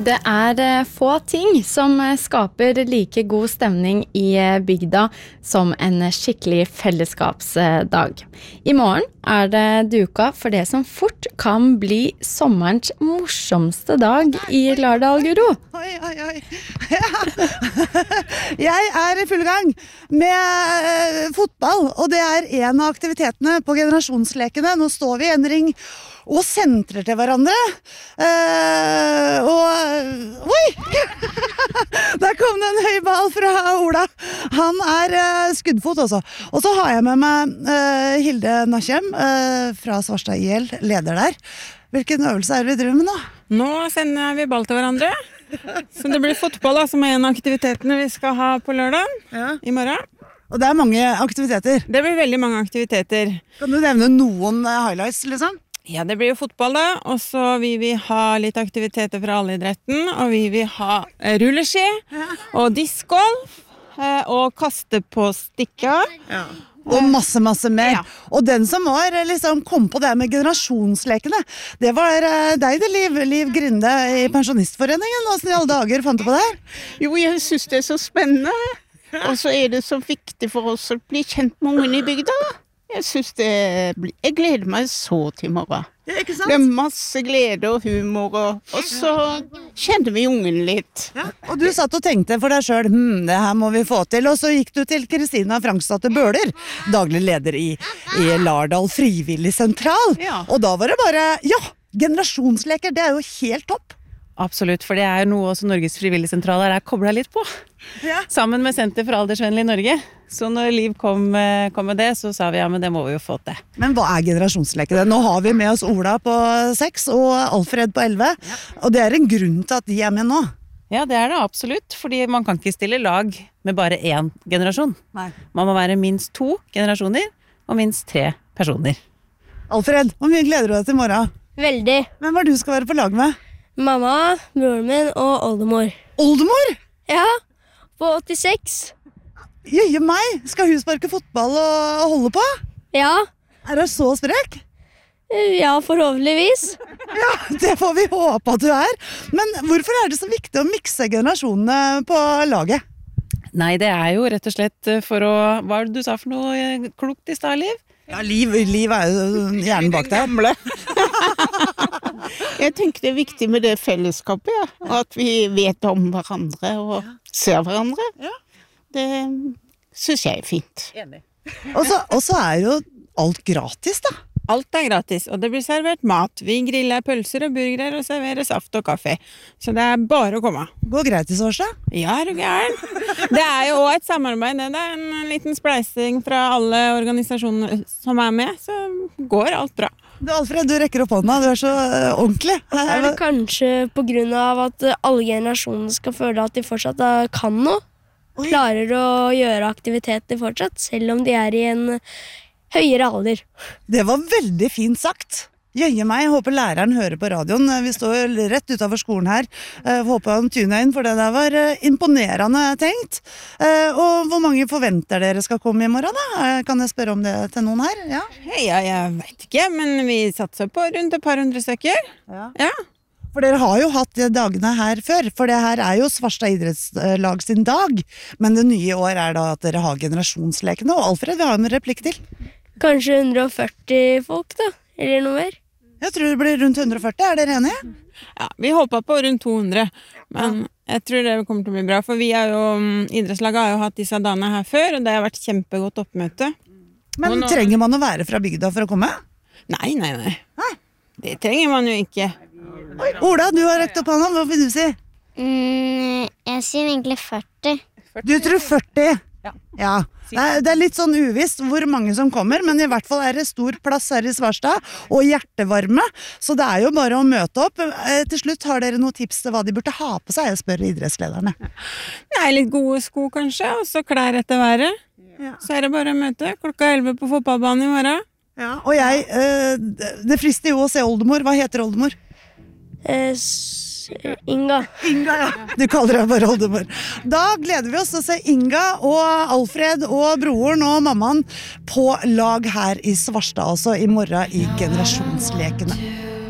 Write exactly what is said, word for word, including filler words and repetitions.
Det er eh, få ting som eh, skaper like god stemning i eh, bygda som en eh, skikkelig fellesskapsdag. I morgen er det duka for det som fort kan bli sommerens morsomste dag i Lardal, Guro. Oi, oi, oi. Jeg er i full gang med eh, fotball, og det er en av aktivitetene på generasjonslekene. Nå står vi i en ring og sentrer til hverandre. Uh, og oi! Der kom det en høy ball fra Ola. Han er uh, skuddfot også. Og så har jeg med meg uh, Hilde Nakjem uh, fra Svarstad I L, leder der. Hvilken øvelse er det vi driver med nå? Nå sender vi ball til hverandre. Så det blir fotball da, som er en av aktivitetene vi skal ha på lørdag ja. I morgen. Og det er mange aktiviteter. Det blir veldig mange aktiviteter. Kan du nevne noen uh, highlights, liksom? Ja, det blir jo fotball da, og så vil vi ha litt aktiviteter fra alle idretten, og vi vil ha rulleski, og diskgolf, og kaste på stikker. Ja. Og masse, masse mer. Ja. Og den som var, liksom, kom på det med generasjonslekene, det var deg det, Liv, Liv Grinde i Pensjonistforeningen. Hvordan i alle dager fant du på det her? Jo, jeg synes det er så spennende, og så er det så viktig for oss å bli kjent med ungene I bygda. Jeg synes det blir... Jeg gleder meg så til morgen. Ja, ikke sant? Det er masse glede og humor, og, og så kjenner vi ungen litt. Ja. Og du satt og tenkte for deg selv, hm, det her må vi få til. Og så gikk du til Kristina Frangsdatter Bøhler, daglig leder I, I Lardal Frivillig Sentral. Ja. Og da var det bare, ja, generasjonsleker, det er jo helt topp. Absolutt, for det er jo noe også Norges Frivillige Sentraler er koblet litt på. Ja. Sammen med Senter for aldersvennlig Norge. Så når Liv kom, kom med det, så sa vi ja, men det må vi jo få til. Men hva er generasjonslekene? Nå har vi med oss Ola på seks og Alfred på elleve, ja. Og det er en grunn til at de er med nå. Ja, det er det absolutt, fordi man kan ikke stille lag med bare én generasjon. Nei. Man må være minst to generasjoner og minst tre personer. Alfred, hvor mye gleder du deg til i morgen? Veldig. Hvem var du skal være på lag med? Mamma, broren min og oldemor. Oldemor? Ja, på åttiseks. Jøye meg, skal hun sparke fotball og holde på? Ja. Er hun så sprek? Ja, forhåpentligvis. Ja, det får vi håpe at du er. Men hvorfor er det så viktig å mikse generasjonene på laget? Nei, det er jo rett og slett for å... Hva er det du sa for noe klokt I stad, Liv? Ja, Liv, Liv er jo hjernen bak der. Gamle. Jeg tenker det er viktig med det fellesskapet, ja. Og at vi vet om hverandre og ser hverandre. Ja. Det synes jeg er fint. Enig. Og så, og så er jo alt gratis da. Alt er gratis, og det blir servert mat. Vi griller pølser og burgere og serverer saft og kaffe. Så det er bare å komme. Går greit I Svarstad? Ja, er du gæren. Det er jo også et samarbeid. Det er en liten spleising fra alle organisasjoner som er med, så går alt bra. Du, Alfred, du rekker opp hånda, du er så uh, ordentlig. Er det kanskje på grunn av at alle generasjoner skal føle at de fortsatt kan noe? Oi. Klarer å gjøre aktiviteter fortsatt, selv om de er I en høyere alder. Det var veldig fint sagt. Jøye meg, jeg håper læreren hører på radioen. Vi står rett utenfor skolen her. Jeg håper han tuner inn, for det der var imponerende tenkt. Og hvor mange forventer dere skal komme I morgen da? Kan jeg spørre om det til noen her? Ja, ja jeg vet ikke, men vi satser på rundt et par hundre stykker. Ja. Ja. For dere har jo hatt dagene her før, for det her er jo Svarstad idrettslag sin dag. Men det nye år er da at dere har generasjonslekene. Og Alfred, vi har en replikk til. Kanskje hundre og førti folk da, eller noe mer? Jeg tror det blir rundt hundre og førti, er dere enige? Ja, vi håper på rundt to hundre, men jeg tror det kommer til å bli bra, for vi har jo, idrettslaget har jo hatt disse dagene her før, og det har vært kjempegodt oppmøte. Men nå... trenger man å være fra bygda for å komme? Nei, nei, nei. Hæ? Det trenger man jo ikke. Oi, Ola, du har rekt opp hånda, hva vil du si? Mm, jeg sier egentlig førti. Du tror førti? Ja. Ja. Det er, det er litt sånn uvisst hvor mange som kommer, men I hvert fall er det stor plass her I Svarstad, og hjertevarme, så det er jo bare å møte opp. Til slutt, har dere noen tips til hva de burde ha på seg, jeg spør idrettslederne. Nei, litt gode sko kanskje, og så klær etter været. Ja. Så er det bare å møte klokka elleve på fotballbanen I morgen. Ja, og jeg, det frister jo å se oldemor. Hva heter oldemor? Eh, Inga. Inga, ja. Du kaller deg bare oldemor. Da gleder vi oss til å se Inga og Alfred og broren og mammaen på lag her I Svarstad, altså I morgen I generasjonslekene.